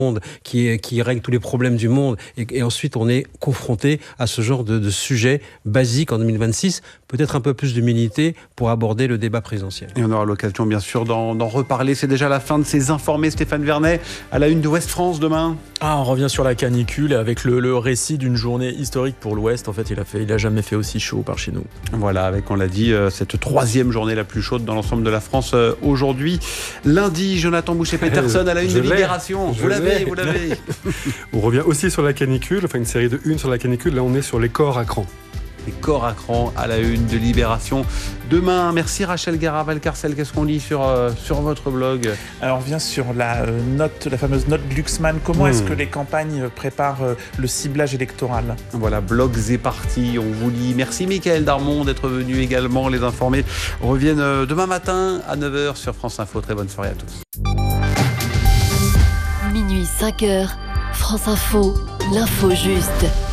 qui règle tous les problèmes du monde et ensuite on est confronté à ce genre de sujet basique en 2026, peut-être un peu plus d'humilité pour aborder le débat présidentiel. Et on aura l'occasion bien sûr d'en reparler. C'est déjà la fin de ces informés. Stéphane Vernet à la une de Ouest France demain. On revient sur la canicule avec le récit d'une journée historique pour l'Ouest. En fait, il a jamais fait aussi chaud par chez nous. Voilà, avec, on l'a dit, cette 3e journée la plus chaude dans l'ensemble de la France aujourd'hui. Lundi, Jonathan Boucher-Peterson à la une de Libération. Vous l'avez. On revient aussi sur la canicule, une série de une sur la canicule. Là, on est sur les corps à cran. Les corps à cran à la une de Libération. Demain, merci Rachel Gara-Valcarcel. Qu'est-ce qu'on lit sur votre blog ? Alors, on vient sur la fameuse note Glucksmann. Comment est-ce que les campagnes préparent le ciblage électoral ? Voilà, blogs et partis, on vous lit. Merci Mickaël Darmon d'être venu également. Les informés reviennent demain matin à 9h sur France Info. Très bonne soirée à tous. Minuit 5h, France Info, l'info juste.